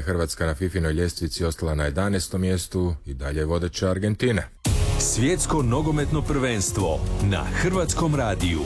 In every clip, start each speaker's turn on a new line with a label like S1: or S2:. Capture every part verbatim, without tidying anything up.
S1: Hrvatska na Fifinoj ljestvici ostala na jedanaestom mjestu i dalje je vodeća Argentina.
S2: Svjetsko nogometno prvenstvo na Hrvatskom radiju.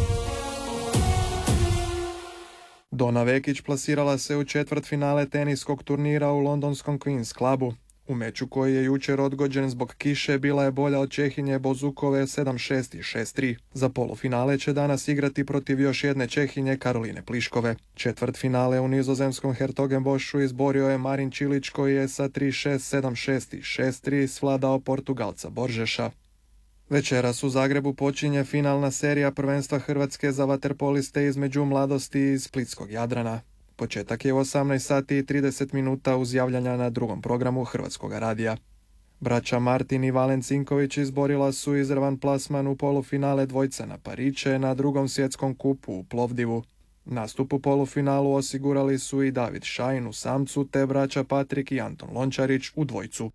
S3: Dona Vekić plasirala se u četvrtfinale teniskog turnira u londonskom Queen's Clubu. U meču koji je jučer odgođen zbog kiše bila je bolja od Čehinje Bozukove sedam šest i šest tri. Za polufinale će danas igrati protiv još jedne Čehinje Karoline Pliškove. Četvrtfinale u nizozemskom Hertogenbošu izborio je Marin Čilić koji je sa tri šest, sedam šest i šest tri svladao Portugalca Boržeša. Večeras u Zagrebu počinje finalna serija prvenstva Hrvatske za vaterpoliste između mladosti iz Splitskog Jadrana. Početak je u osamnaest sati i trideset minuta uz javljanja na drugom programu Hrvatskog radija. Braća Martin i Valen Cinković izborila su izravan plasman u polufinale dvojca na Pariće na drugom svjetskom kupu u Plovdivu. Nastup u polufinalu osigurali su i David Šajn u samcu te braća Patrik i Anton Lončarić u dvojcu.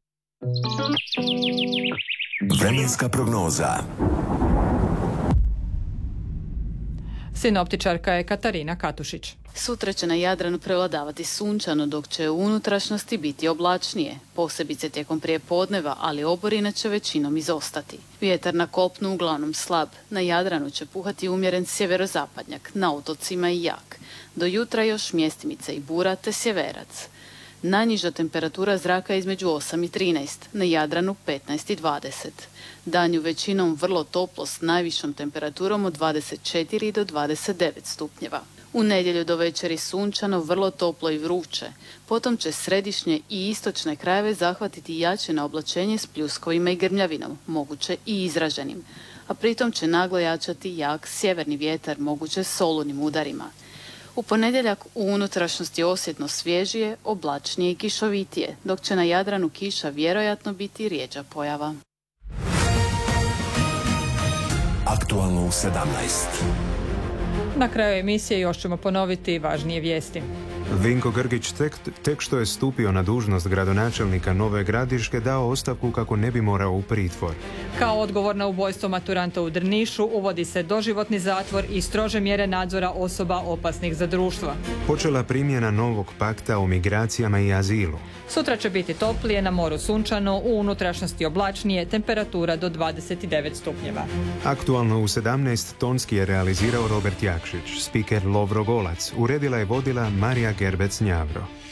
S2: Vremenska prognoza.
S4: Sinoptičarka je Katarina Katušić.
S5: Sutra će na Jadranu prevladavati sunčano, dok će u unutrašnjosti biti oblačnije, posebice tijekom prijepodneva, ali oborine će većinom izostati. Vjetar na kopnu uglavnom slab, na Jadranu će puhati umjeren sjeverozapadnjak, na otocima i jak. Do jutra još mjestimice i bura te sjeverac. Najniža temperatura zraka je između osam i trinaest, na Jadranu petnaest i dvadeset. Danju većinom vrlo toplo s najvišom temperaturom od dvadeset četiri do dvadeset devet stupnjeva. U nedjelju do večeri sunčano, vrlo toplo i vruće. Potom će središnje i istočne krajeve zahvatiti jače na oblačenje s pljuskovima i grmljavinom, moguće i izraženim. A pritom će naglo jačati jak sjeverni vjetar, moguće s olujnim udarima. U ponedjeljak u unutrašnjosti osjetno svježije, oblačnije i kišovitije, dok će na Jadranu kiša vjerojatno biti rjeđa pojava.
S2: Aktualno u sedamnaest.
S4: Na kraju emisije još ćemo ponoviti važnije vijesti.
S6: Vinko Grgić tek, tek što je stupio na dužnost gradonačelnika Nove Gradiške dao ostavku kako ne bi morao u pritvor.
S4: Kao odgovor na ubojstvo maturanta u Drnišu uvodi se doživotni zatvor i strože mjere nadzora osoba opasnih za društvo.
S6: Počela primjena novog pakta o migracijama i azilu.
S4: Sutra će biti toplije, na moru sunčano, u unutrašnjosti oblačnije, temperatura do dvadeset devet stupnjeva.
S6: Aktualno u sedamnaest tonski je realizirao Robert Jakšić, spiker Lovro Golac, uredila je vodila Marija Gerbec Njavro.